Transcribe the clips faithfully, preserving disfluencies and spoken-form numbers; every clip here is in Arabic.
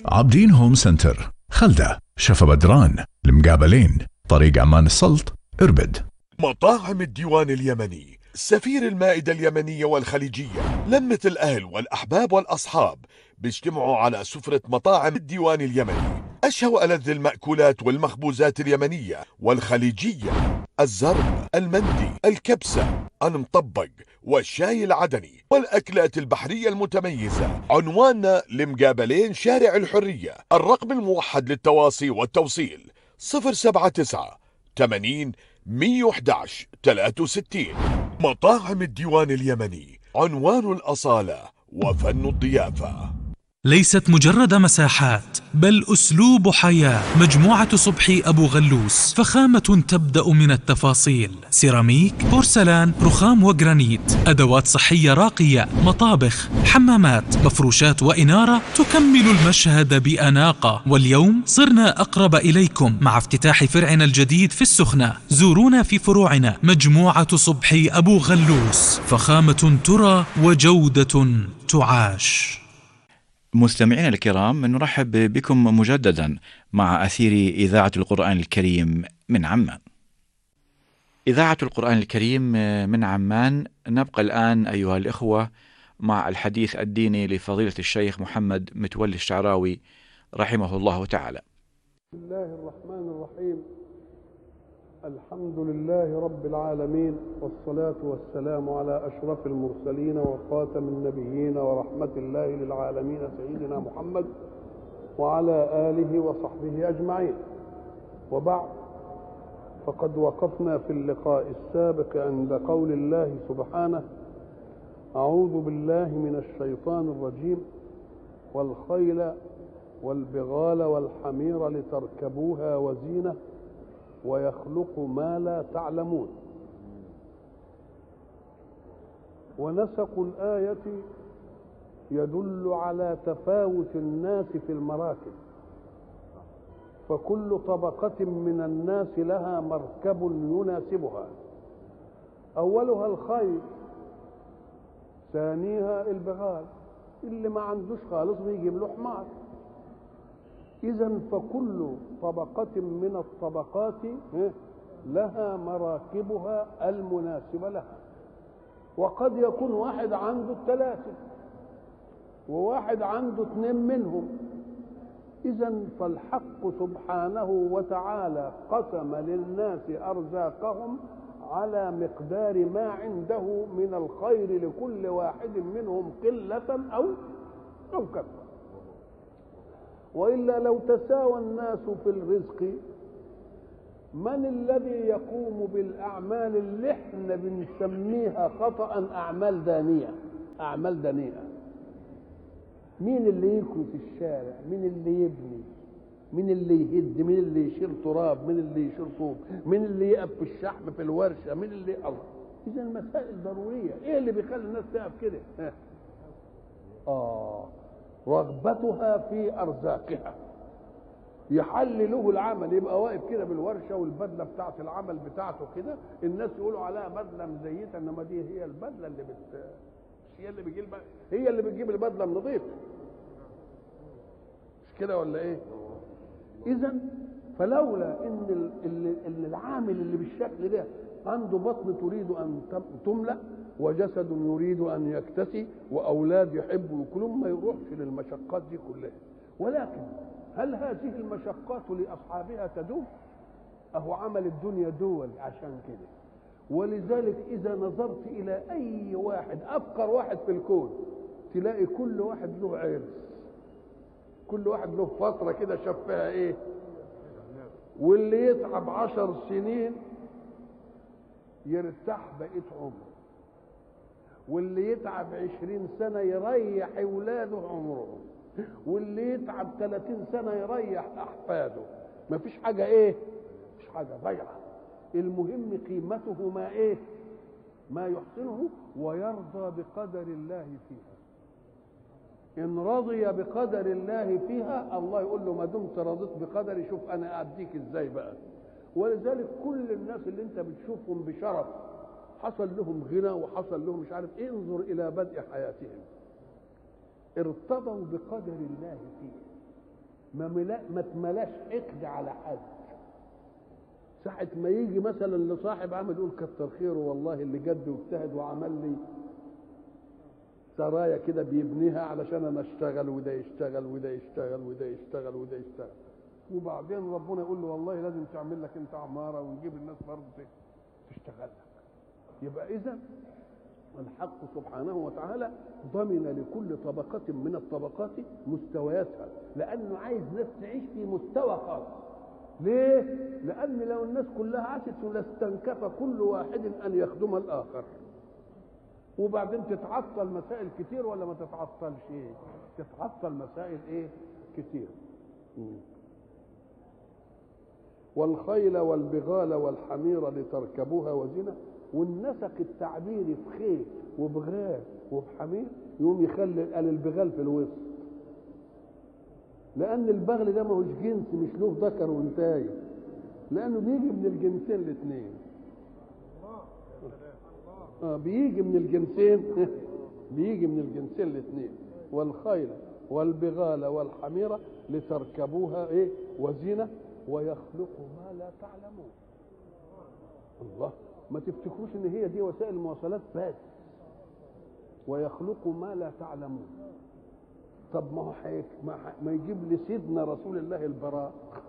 عابدين هوم سنتر، خلدة، شفا بدران، المقابلين، طريق عمان السلط، اربد. مطاعم الديوان اليمني، سفير المائدة اليمنية والخليجية، لمة الأهل والأحباب والأصحاب بيجتمعوا على سفرة مطاعم الديوان اليمني. أشهى وألذ المأكولات والمخبوزات اليمنية والخليجية، الزرب، المندي، الكبسة، المطبق والشاي العدني والأكلات البحرية المتميزة. عنواننا لمقابلين شارع الحرية. الرقم الموحد للتواصي والتوصيل صفر سبعة تسعة ثمانين مية وأحد عشر ثلاثة وستين. مطاعم الديوان اليمني، عنوان الأصالة وفن الضيافة. ليست مجرد مساحات بل أسلوب حياة. مجموعة صبحي أبو غلوس، فخامة تبدأ من التفاصيل. سيراميك، بورسلان، رخام وجرانيت، أدوات صحية راقية، مطابخ، حمامات، مفروشات وإنارة تكمل المشهد بأناقة. واليوم صرنا أقرب إليكم مع افتتاح فرعنا الجديد في السخنة. زورونا في فروعنا. مجموعة صبحي أبو غلوس، فخامة ترى وجودة تعاش. مستمعينا الكرام، نرحب بكم مجددا مع أثير إذاعة القرآن الكريم من عمان. إذاعة القرآن الكريم من عمان. نبقى الآن أيها الإخوة مع الحديث الديني لفضيلة الشيخ محمد متولي الشعراوي رحمه الله تعالى. بسم الله الرحمن الرحيم. الحمد لله رب العالمين، والصلاة والسلام على أشرف المرسلين وخاتم النبيين ورحمة الله للعالمين سيدنا محمد وعلى آله وصحبه أجمعين. وبعد، فقد وقفنا في اللقاء السابق عند قول الله سبحانه: أعوذ بالله من الشيطان الرجيم، والخيل والبغال والحمير لتركبوها وزينة ويخلق ما لا تعلمون. ونسق الآية يدل على تفاوت الناس في المراكب، فكل طبقة من الناس لها مركب يناسبها. أولها الخيل، ثانيها البغال، اللي ما عندوش خالص بيجيب له حمار. إذن فكل طبقة من الطبقات لها مراكبها المناسبة لها. وقد يكون واحد عنده الثلاثة وواحد عنده اثنين منهم. إذن فالحق سبحانه وتعالى قسم للناس أرزاقهم على مقدار ما عنده من الخير لكل واحد منهم قلة أو أو كثرة. وإلا لو تساوى الناس في الرزق، من الذي يقوم بالأعمال اللي احنا بنسميها خطأ أعمال دانية؟ أعمال دانية. مين اللي يكوي في الشارع؟ مين اللي يبني؟ مين اللي يهد؟ مين اللي يشيل تراب؟ مين اللي يشيل طوب؟ مين اللي يقف في الشحم في الورشة؟ مين اللي الله؟ إذا المسائل ضرورية. إيه اللي بيخلي الناس تقف كده؟ آه رغبتها في أرزاقها. يحل له العمل، يبقى واقف كده بالورشة والبدلة بتاعت العمل بتاعته كده، الناس يقولوا عليها بدلة مزيتة، إنما دي هي البدلة اللي بت هي اللي بتجيب هي اللي بتجيب البدلة النظيفة، مش كده ولا إيه؟ إذن فلولا إن إن العامل اللي بالشكل ده عنده بطن تريد أن تملأ، وجسد يريد أن يكتسي، وأولاد يحبوا يأكلون، ما يروحش للمشقات دي كلها. ولكن هل هذه المشقات لأصحابها تدوم؟ أهو عمل الدنيا دول عشان كده. ولذلك إذا نظرت إلى أي واحد، أفقر واحد في الكون، تلاقي كل واحد له عرس، كل واحد له فترة كده شاف فيها إيه. واللي يتعب عشر سنين يرتاح بقيت عمره، واللي يتعب عشرين سنة يريح أولاده عمرهم، واللي يتعب ثلاثين سنة يريح أحفاده. ما فيش حاجة إيه؟ مفيش حاجة ضيعة. المهم قيمته ما إيه؟ ما يحسنه ويرضى بقدر الله فيها. إن رضي بقدر الله فيها، الله يقول له ما دمت رضيت بقدري شوف أنا أديك إزاي بقى. ولذلك كل الناس اللي أنت بتشوفهم بشرف حصل لهم غنى وحصل لهم مش عارف إيه، انظر إلى بدء حياتهم، ارتضوا بقدر الله فيه. ما ملا ما تملاش حقد على حد. ساعة ما يجي مثلا لصاحب عمل يقول كتر خيره والله اللي جد واجتهد وعمل لي سرايا كده بيبنيها علشان انا اشتغل وده يشتغل وده يشتغل وده يشتغل وده يشتغل، وبعدين ربنا يقول له والله لازم تعمل لك انت عماره ونجيب الناس برضه تشتغل لك. يبقى اذا الحق سبحانه وتعالى ضمن لكل طبقة من الطبقات مستوياتها، لأنه عايز ناس تعيش في مستوى خاص. ليه؟ لأن لو الناس كلها عاشت لاستنكف كل واحد أن يخدم الآخر، وبعدين تتعطل مسائل كتير ولا ما تتعطلش؟ ايه؟ تتعطل مسائل ايه؟ كتير. والخيل والبغال والحمير لتركبوها وزنة، والنسق التعبيري في خيل وبغال وبحمير يقوم يخلي قال البغال في الوسط، لأن البغل ده ما هوش جنس، مش له ذكر وانثى، لأنه بيجي من الجنسين الاثنين. آه بيجي من الجنسين بيجي من الجنسين الاثنين. والخيل والبغال والحميرة لتركبوها ايه؟ وزينة، ويخلق ما لا تعلمون. الله، ما تفتكروش ان هي دي وسائل المواصلات بس، ويخلق ما لا تعلمون. طب ما هو حيك ما, ما يجيب لسيدنا رسول الله البراء،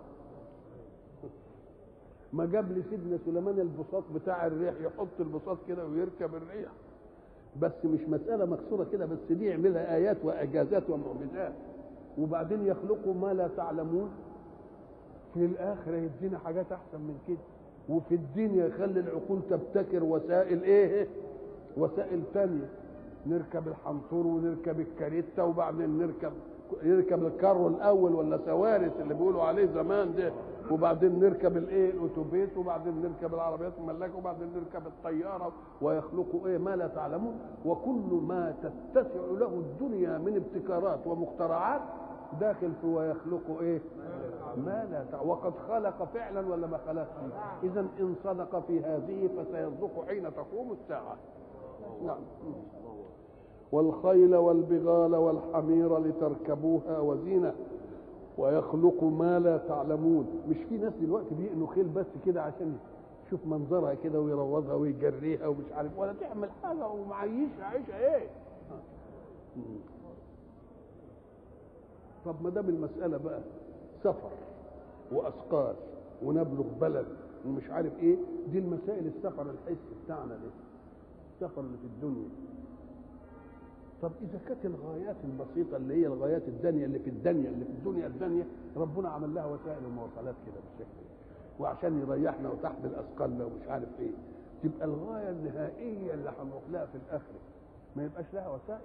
ما جاب لسيدنا سليمان البساط بتاع الريح، يحط البساط كده ويركب الريح، بس مش مسألة مكسورة كده بس، دي يعملها آيات وإعجازات ومعجزات. وبعدين يخلقوا ما لا تعلمون، في الآخرة يدينا حاجات أحسن من كده، وفي الدنيا يخلي العقول تبتكر وسائل إيه؟ وسائل تانية، نركب الحنطور ونركب الكاريتا وبعدين نركب نركب الكارو الأول ولا سوارس اللي بيقولوا عليه زمان ده، وبعدين نركب الايه؟ الاتوبيس، وبعدين نركب العربيات الملاكه، وبعدين نركب الطياره. ويخلقوا ايه؟ ما لا تعلمون. وكل ما تتسع له الدنيا من ابتكارات ومخترعات داخل في ويخلقوا ايه؟ ما لا تعلمون. وقد خلق فعلا ولا ما خلقش؟ اذا ان صدق في هذه فسيصدق حين تقوم الساعه. نعم. والخيل والبغال والحمير لتركبوها وزينة، ويخلق ما لا تعلمون. مش في ناس دلوقتي بيقنوا خيل بس كده عشان يشوف منظرها كده ويروضها ويجريها ومش عارف، ولا تعمل حاجة ومعيشها عيشها ايه؟ طب ما دام المسألة بقى سفر وأثقال ونبلغ بلد ومش عارف ايه، دي المسائل السفر الحسي بتاعنا ده، السفر اللي في الدنيا. طب إذا كانت الغايات البسيطة اللي هي الغايات الدنيا اللي في الدنيا اللي في الدنيا الدنيا ربنا عمل لها وسائل المواصلات كده بالشكل ده، وعشان يريحنا وتحمل أثقالنا ومش عارف إيه، تبقى الغاية النهائية اللي هنروح لها في الآخرة ما يبقاش لها وسائل؟